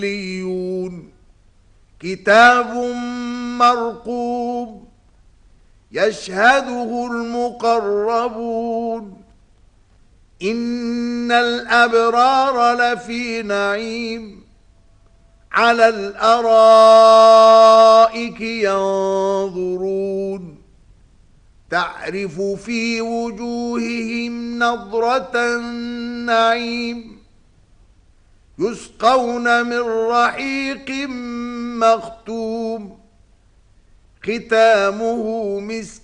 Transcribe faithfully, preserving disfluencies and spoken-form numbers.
عليون كتاب مرقوم يشهده المقربون إن الأبرار لفي نعيم على الأرائك ينظرون تعرف في وجوههم نضرة النعيم يسقون من رحيق مختوم ختامه مسك